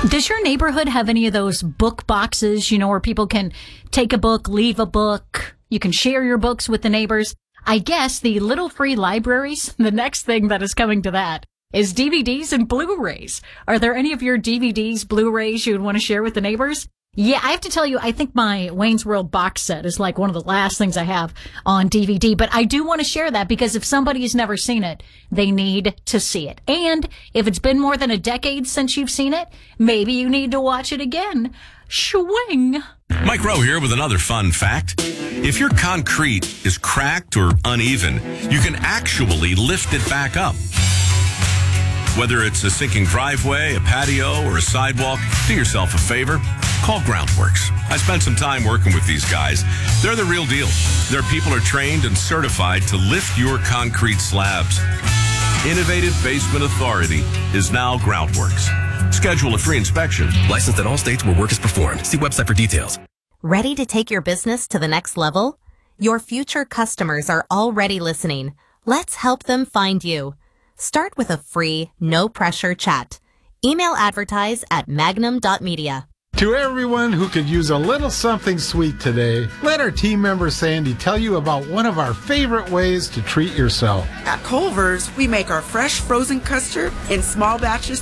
Does your neighborhood have any of those book boxes, where people can take a book, leave a book? You can share your books with the neighbors. I guess the little free libraries, the next thing that is coming to that is DVDs and Blu-rays. Are there any of your DVDs, Blu-rays you would want to share with the neighbors? Yeah, I have to tell you, I think my Wayne's World box set is like one of the last things I have on DVD, but I do want to share that because if somebody has never seen it, they need to see it. And if it's been more than a decade since you've seen it, maybe you need to watch it again. Swing! Mike Rowe here with another fun fact. If your concrete is cracked or uneven, you can actually lift it back up. Whether it's a sinking driveway, a patio, or a sidewalk, do yourself a favor. Call Groundworks. I spent some time working with these guys. They're the real deal. Their people are trained and certified to lift your concrete slabs. Innovative Basement Authority is now Groundworks. Schedule a free inspection. Licensed in all states where work is performed. See website for details. Ready to take your business to the next level? Your future customers are already listening. Let's help them find you. Start with a free, no-pressure chat. Email advertise@magnum.media. To everyone who could use a little something sweet today, let our team member Sandy tell you about one of our favorite ways to treat yourself. At Culver's, we make our fresh frozen custard in small batches